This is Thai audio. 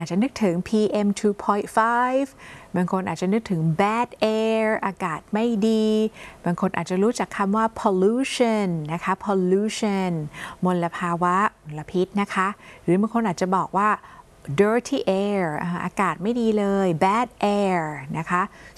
อาจจะนึกถึง PM 2.5 บางคนอาจจะนึกถึง bad air อากาศไม่ดีบางคนอาจจะรู้จักคำว่า pollution นะคะ pollution มลภาวะมลพิษนะคะหรือบางคนอาจจะบอกว่า dirty air อากาศไม่ดีเลย bad air นะคะ